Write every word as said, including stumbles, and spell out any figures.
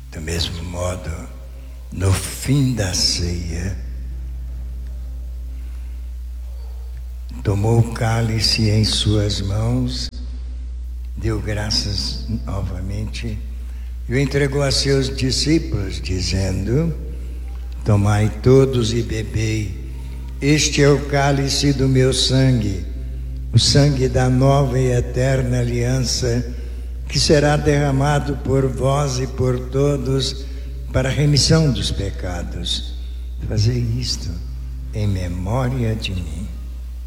Do mesmo modo, no fim da ceia, tomou o cálice em suas mãos, deu graças novamente e o entregou a seus discípulos, dizendo: tomai todos e bebei, este é o cálice do meu sangue, o sangue da nova e eterna aliança, que será derramado por vós e por todos para a remissão dos pecados. Fazei isto em memória de mim.